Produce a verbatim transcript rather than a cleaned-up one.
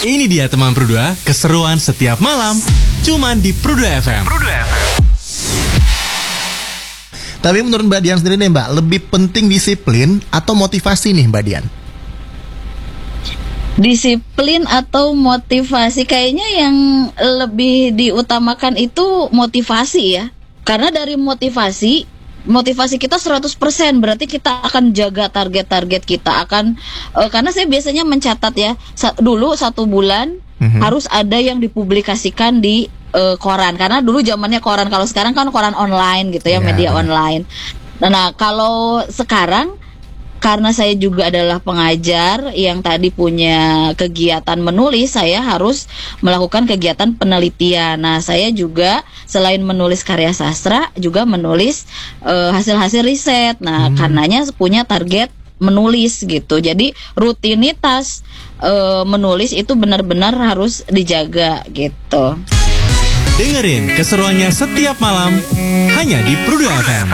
Ini dia teman Prudua, keseruan setiap malam, cuman di Prudua F M. Prudua F M. Tapi menurut Mbak Dian sendiri nih Mbak, lebih penting disiplin atau motivasi nih Mbak Dian? Disiplin atau motivasi, kayaknya yang lebih diutamakan itu motivasi ya. Karena dari motivasi, motivasi kita seratus persen, berarti kita akan jaga target-target kita akan uh, karena saya biasanya mencatat ya, sa- dulu satu bulan mm-hmm. harus ada yang dipublikasikan di uh, koran, karena dulu zamannya koran, kalau sekarang kan koran online gitu ya, yeah. media online. Nah, kalau sekarang karena saya juga adalah pengajar yang tadi punya kegiatan menulis, saya harus melakukan kegiatan penelitian. Nah, saya juga selain menulis karya sastra, juga menulis uh, hasil-hasil riset. Nah, hmm. karenanya punya target menulis gitu. Jadi rutinitas uh, menulis itu benar-benar harus dijaga gitu. Dengerin keseruannya setiap malam hanya di Prudua F M.